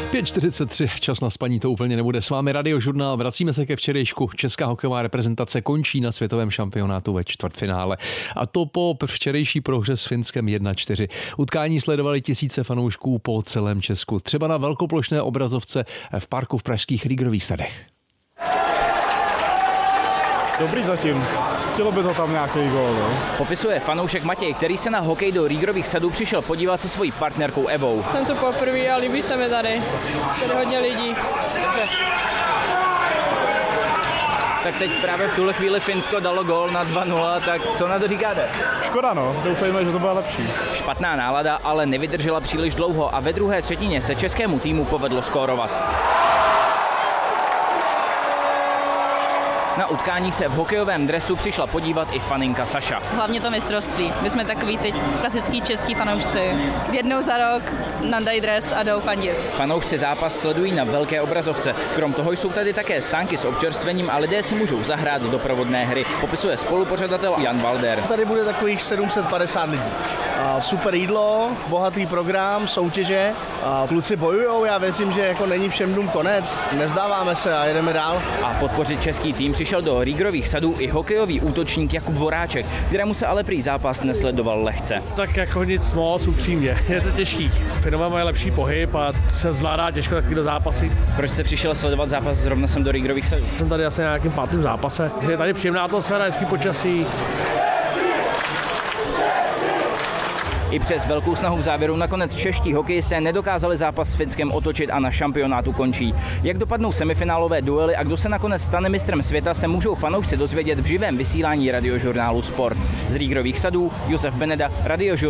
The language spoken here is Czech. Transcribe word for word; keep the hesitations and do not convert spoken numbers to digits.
pět čtyřicet tři, čas na spaní to úplně nebude. S vámi Radiožurnál, vracíme se ke včerejšku. Česká hokejová reprezentace končí na světovém šampionátu ve čtvrtfinále. A to po včerejší prohře s Finskem jedna čtyři. Utkání sledovali tisíce fanoušků po celém Česku. Třeba na velkoplošné obrazovce v parku v pražských Rýgrových sadech. Dobrý zatím. Chtělo by to tam nějaký gól, no? Popisuje fanoušek Matěj, který se na hokej do Rýgrových sadů přišel podívat se svojí partnerkou Evou. Jsem tu poprvé a líbí se mi tady. Tady hodně lidí. Tak teď právě v tuhle chvíli Finsko dalo gól na dva nula, tak co na to říkáte? Škoda, no. Doufejme, že to bude lepší. Špatná nálada ale nevydržela příliš dlouho a ve druhé třetině se českému týmu povedlo skórovat. Na utkání se v hokejovém dresu přišla podívat i faninka Saša. Hlavně to mistrovství. My jsme takový ty klasický český fanoušci. Jednou za rok nandají dres a jdou fandit. Fanoušci zápas sledují na velké obrazovce. Krom toho jsou tady také stánky s občerstvením a lidé si můžou zahrát doprovodné hry. Popisuje spolupořadatel Jan Valder. Tady bude takových sedm set padesát lidí. A super jídlo, bohatý program, soutěže. A kluci bojujou, já věřím, že jako není všem dnům konec. Nevzdáváme se a jedeme dál. A podpořit český tým přišel do Rýgrových sadů i hokejový útočník Jakub Voráček, kterému se ale prý zápas nesledoval lehce. Tak jako nic moc, upřímně. Je to těžký. Finové mají lepší pohyb a se zvládá těžko takovýhle zápasy. Proč se přišel sledovat zápas zrovna sem do Rýgrových sadů? Jsem tady asi na nějakým pátým zápase. Je tady příjemná atmosféra, hezký počasí. I přes velkou snahu v závěru nakonec čeští hokejisté nedokázali zápas s Finskem otočit a na šampionátu končí. Jak dopadnou semifinálové duely a kdo se nakonec stane mistrem světa, se můžou fanoušci dozvědět v živém vysílání Radiožurnálu Sport. Z Rýgrových sadů Josef Beneda, Radiožurnál.